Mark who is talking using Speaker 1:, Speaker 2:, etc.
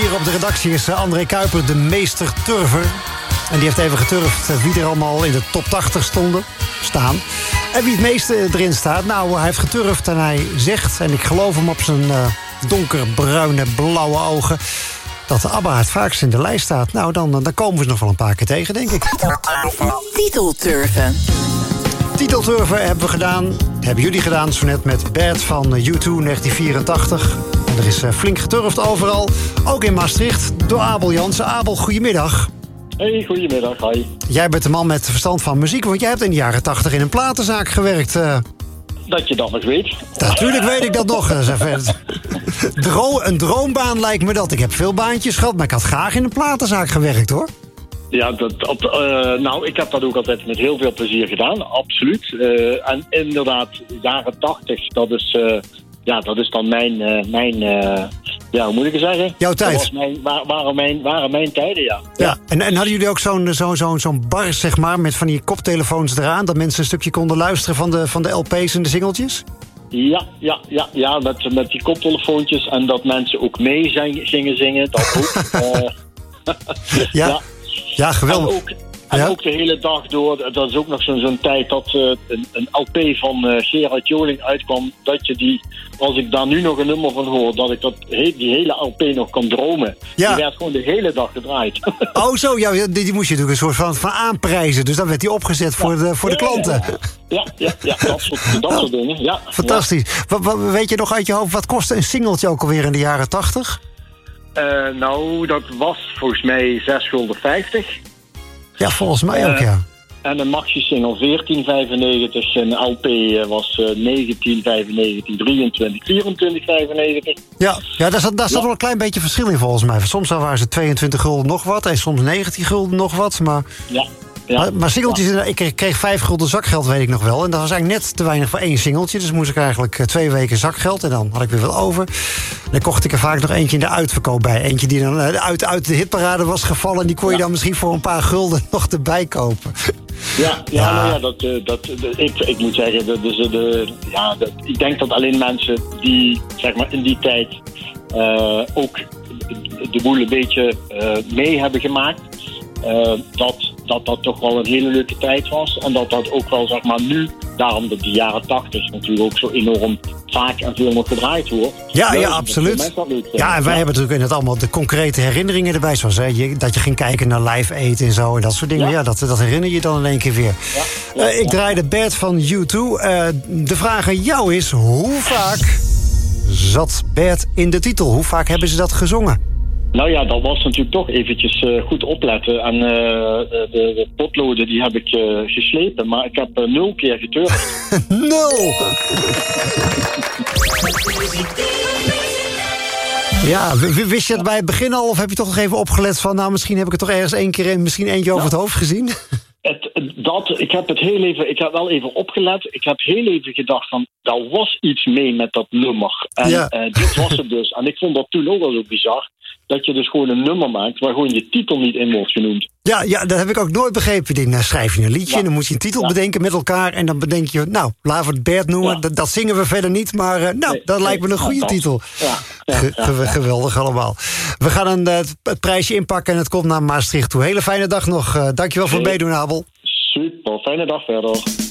Speaker 1: hier op de redactie is André Kuiper, de meester turver. En die heeft even geturfd wie er allemaal in de top 80 staan. En wie het meeste erin staat. Nou, hij heeft geturfd en hij zegt, en ik geloof hem op zijn donkerbruine, blauwe ogen, dat de ABBA het vaakst in de lijst staat. Nou, dan komen we ze nog wel een paar keer tegen, denk ik.
Speaker 2: Titelturven.
Speaker 1: Titelturven hebben we gedaan. Hebben jullie gedaan, zo net met Bert van U2 1984. En er is flink geturfd overal. Ook in Maastricht door Abel Jansen. Abel, goedemiddag.
Speaker 3: Hey, goedemiddag, hi.
Speaker 1: Jij bent de man met verstand van muziek, want jij hebt in de jaren 80 in een platenzaak gewerkt.
Speaker 3: Dat je dat nog weet.
Speaker 1: Natuurlijk weet ik dat nog. Een droombaan lijkt me dat. Ik heb veel baantjes gehad, maar ik had graag in een platenzaak gewerkt, hoor.
Speaker 3: Ja, ik heb dat ook altijd met heel veel plezier gedaan, absoluut. En inderdaad, jaren 80, dat is dan mijn hoe moet ik het zeggen?
Speaker 1: Jouw tijd.
Speaker 3: Waren mijn tijden, ja.
Speaker 1: Ja. En hadden jullie ook zo'n bar, zeg maar, met van die koptelefoons eraan, dat mensen een stukje konden luisteren van de LP's en de singeltjes?
Speaker 3: Ja, met die koptelefoontjes en dat mensen ook mee gingen zingen, dat ook.
Speaker 1: Ja, geweldig.
Speaker 3: En ook de hele dag door, dat is ook nog zo'n tijd dat een LP van Gerard Joling uitkwam, dat je die, als ik daar nu nog een nummer van hoor, dat ik die hele LP nog kan dromen.
Speaker 1: Ja.
Speaker 3: Die werd gewoon de hele dag gedraaid.
Speaker 1: Oh zo, ja, die moest je natuurlijk een soort van aanprijzen, dus dan werd die opgezet voor de klanten.
Speaker 3: Ja, dat soort dingen, ja.
Speaker 1: Fantastisch. Ja. Weet je nog uit je hoofd, wat kostte een singeltje ook alweer in de jaren 80?
Speaker 3: Dat was volgens mij 6,50 €.
Speaker 1: Ja, volgens mij ook, ja.
Speaker 3: En een maxi-single 14,95. En LP was 19,95, 23, 24,95.
Speaker 1: Ja, daar zat wel een klein beetje verschil in volgens mij. Soms waren ze 22 gulden nog wat en soms 19 gulden nog wat. Maar, maar singeltjes, ik kreeg 5 gulden zakgeld, weet ik nog wel. En dat was eigenlijk net te weinig voor 1 singeltje. Dus moest ik eigenlijk 2 weken zakgeld en dan had ik weer wat over. Dan kocht ik er vaak nog eentje in de uitverkoop bij. Eentje die dan uit de hitparade was gevallen. En die kon je dan misschien voor een paar gulden nog erbij kopen.
Speaker 3: Ik moet zeggen, ik denk dat alleen mensen die, zeg maar, in die tijd ook de boel een beetje mee hebben gemaakt, dat toch wel een hele leuke tijd was. En dat ook wel, zeg maar, nu, daarom dat die jaren 80 natuurlijk ook zo enorm vaak en veel nog gedraaid wordt.
Speaker 1: Ja, absoluut. Ja, en wij hebben natuurlijk inderdaad allemaal de concrete herinneringen erbij. Zoals dat je ging kijken naar Live Aid en zo en dat soort dingen. Ja, dat herinner je dan in één keer weer. Ik draaide Bert van U2. De vraag aan jou is, hoe vaak zat Bert in de titel? Hoe vaak hebben ze dat gezongen?
Speaker 3: Nou ja, dat was natuurlijk toch eventjes goed opletten. En de potloden die heb ik geslepen, maar ik heb 0 keer geturfd.
Speaker 1: 0! Ja, wist je het bij het begin al, of heb je toch nog even opgelet van, nou, misschien heb ik het toch ergens 1 keer en misschien eentje over het hoofd gezien?
Speaker 3: Ik heb wel even opgelet. Ik heb heel even gedacht van, daar was iets mee met dat nummer. En dit was het dus. En ik vond dat toen ook wel zo bizar, dat je dus gewoon een nummer maakt waar gewoon je titel niet in wordt genoemd. Ja,
Speaker 1: dat heb ik ook nooit begrepen. Dan schrijf je een liedje en dan moet je een titel bedenken met elkaar. En dan bedenk je, nou, laten we het Bert noemen. Dat zingen we verder niet, maar dat lijkt me een goede titel. Geweldig allemaal. We gaan het prijsje inpakken en het komt naar Maastricht toe. Hele fijne dag nog. Dankjewel voor het meedoen, Abel.
Speaker 3: Super, fijne dag verder.